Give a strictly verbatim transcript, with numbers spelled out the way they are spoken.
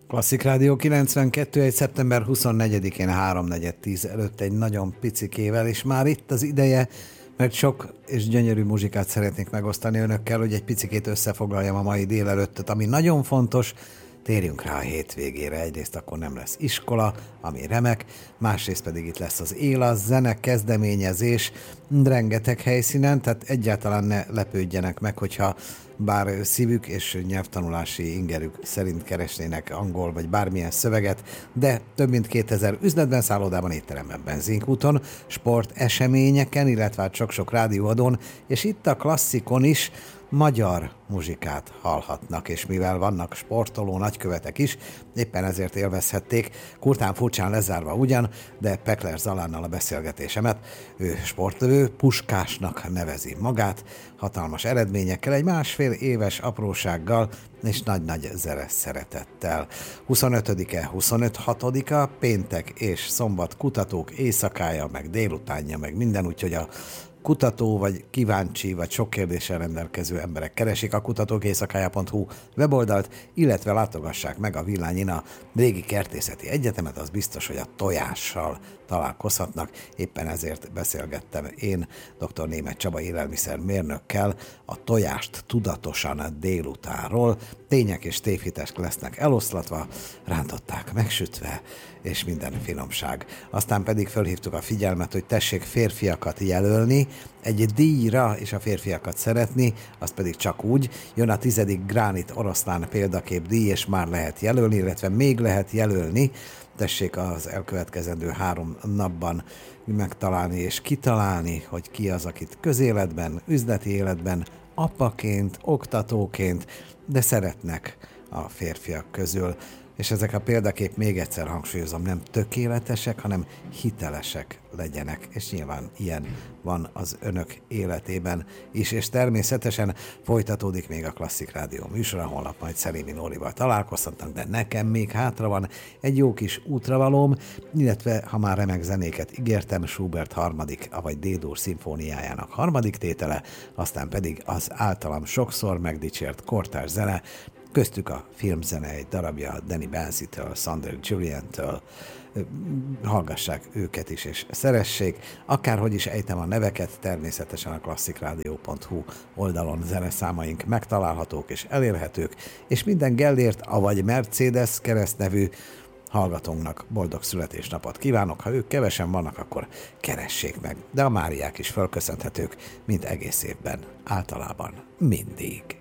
Klasszik Rádió kilencvenkettő, egy szeptember huszonnegyedikén háromnegyed tíz előtt egy nagyon picikével, és már itt az ideje, mert sok és gyönyörű muzsikát szeretnék megosztani önökkel, hogy egy picikét összefoglaljam a mai délelőttöt, ami nagyon fontos. Térjünk rá a hétvégére. Egyrészt akkor nem lesz iskola, ami remek, másrészt pedig itt lesz az él, zene, kezdeményezés, rengeteg helyszínen, tehát egyáltalán ne lepődjenek meg, hogyha bár szívük és nyelvtanulási ingerük szerint keresnének angol vagy bármilyen szöveget, de több mint kétezer üzletben, szállodában, étteremben, benzinkúton, sporteseményeken, illetve sok-sok rádióadón, és itt a klasszikon is magyar muzsikát hallhatnak, és mivel vannak sportoló nagykövetek is, éppen ezért élvezhették, kurtán furcsán lezárva ugyan, de Pekler Zalánnal a beszélgetésemet. Ő sportlövő, Puskásnak nevezi magát, hatalmas eredményekkel, egy másfél éves aprósággal és nagy-nagy zeres szeretettel. huszonötödike, huszonöt hatodika, péntek és szombat kutatók éjszakája, meg délutánja, meg minden, úgyhogy a kutató, vagy kíváncsi, vagy sok kérdéssel rendelkező emberek keresik a kutatók éjszakája pont hu weboldalt, illetve látogassák meg a Villányin a régi kertészeti egyetemet, az biztos, hogy a tojással találkozhatnak. Éppen ezért beszélgettem én dr. Németh Csaba élelmiszermérnökkel a tojást tudatosan délutánról. Tények és tévhitek lesznek eloszlatva, rántották megsütve, és minden finomság. Aztán pedig fölhívtuk a figyelmet, hogy tessék férfiakat jelölni, egy díjra és a férfiakat szeretni, az pedig csak úgy. Jön a tizedik Gránit Oroszlán példakép díj, és már lehet jelölni, illetve még lehet jelölni. Tessék az elkövetkezendő három napban megtalálni és kitalálni, hogy ki az, akit közéletben, üzleti életben, apaként, oktatóként, de szeretnek a férfiak közül. És ezek a példakép, még egyszer hangsúlyozom, nem tökéletesek, hanem hitelesek legyenek. És nyilván ilyen van az önök életében is. És természetesen folytatódik még a Klasszik Rádió műsora, holnap majd Szerémi Nórival találkozhatnak, de nekem még hátra van egy jó kis útravalóm, illetve ha már remek zenéket ígértem, Schubert harmadik, avagy D-dur szimfóniájának harmadik tétele, aztán pedig az általam sokszor megdicsért kortárs zene, köztük a filmzene egy darabja Danny Benzi-től, Sander Julian-től. Hallgassák őket is, és szeressék. Akárhogy is ejtem a neveket, természetesen a klasszik rádió pont hu oldalon zeneszámaink megtalálhatók és elérhetők, és minden Gellért, avagy Mercedes keresztnevű hallgatónknak boldog születésnapot kívánok. Ha ők kevesen vannak, akkor keressék meg. De a Máriák is fölköszönhetők, mint egész évben, általában mindig.